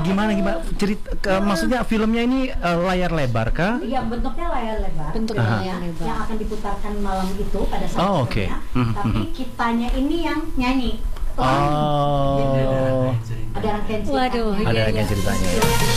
gimana cerita maksudnya filmnya ini layar lebar kah? Iya, bentuknya layar lebar. Bentuknya layar lebar. Yang akan diputarkan malam itu pada saat Oke. tapi kitanya ini yang nyanyi. Oh. Ada rangkaian cerita. Waduh, Ada iya, rangkaian iya. ceritanya.